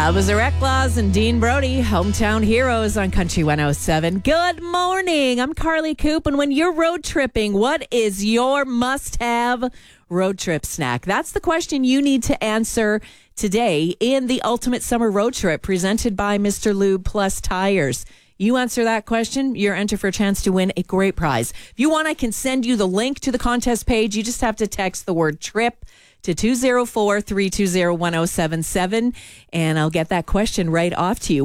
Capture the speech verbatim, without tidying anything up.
That was Eric Laws and Dean Brody, Hometown Heroes on Country one oh seven. Good morning. I'm Carly Coop, and when you're road tripping, what is your must-have road trip snack? That's the question you need to answer today in the Ultimate Summer Road Trip presented by Mister Lube Plus Tires. You answer that question, you're entered for a chance to win a great prize. If you want, I can send you the link to the contest page. You just have to text the word trip to two oh four, three two zero, one oh seven seven, and I'll get that question right off to you.